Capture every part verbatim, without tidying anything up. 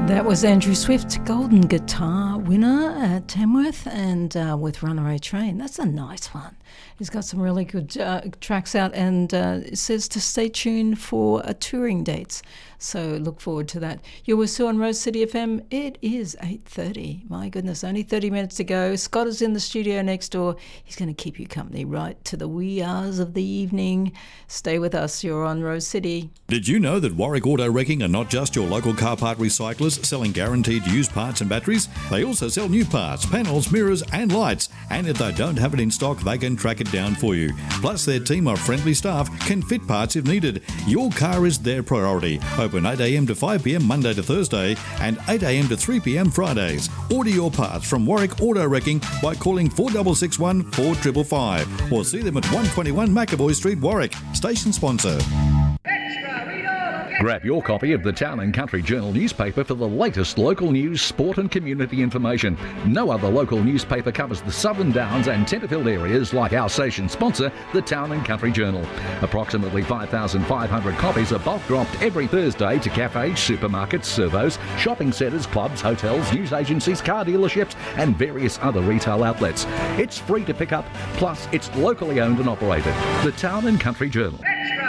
That was Andrew Swift, Golden Guitar winner at Tamworth, and uh, with Runaway Train. That's a nice one. He's got some really good uh, tracks out, and uh, it says to stay tuned for uh, touring dates. So look forward to that. You're with Sue on Rose City F M. It is eight thirty. My goodness, only thirty minutes to go. Scott is in the studio next door. He's going to keep you company right to the wee hours of the evening. Stay with us. You're on Rose City. Did you know that Warwick Auto Wrecking are not just your local car part recyclers selling guaranteed used parts and batteries? They also sell new parts, panels, mirrors and lights. And if they don't have it in stock, they can track it down for you. Plus, their team of friendly staff can fit parts if needed. Your car is their priority. Open eight a m to five p m Monday to Thursday and eight a m to three p m Fridays. Order your parts from Warwick Auto Wrecking by calling four six six one, four five five five or see them at one twenty-one McAvoy Street, Warwick. Station sponsor. Grab your copy of the Town and Country Journal newspaper for the latest local news, sport and community information. No other local newspaper covers the Southern Downs and Tenterfield areas like our station sponsor, the Town and Country Journal. Approximately five thousand five hundred copies are bulk dropped every Thursday to cafes, supermarkets, servos, shopping centres, clubs, hotels, news agencies, car dealerships and various other retail outlets. It's free to pick up, plus it's locally owned and operated. The Town and Country Journal.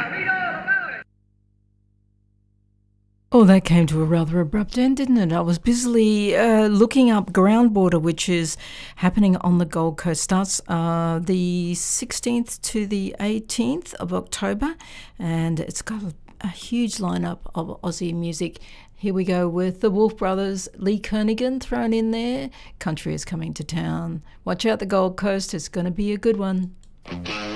Oh, that came to a rather abrupt end, didn't it? I was busily uh, looking up Groundwater, which is happening on the Gold Coast. Starts uh, the sixteenth to the eighteenth of October, and it's got a, a huge lineup of Aussie music. Here we go with the Wolf Brothers, Lee Kernaghan thrown in there. Country is coming to town. Watch out the Gold Coast, it's going to be a good one.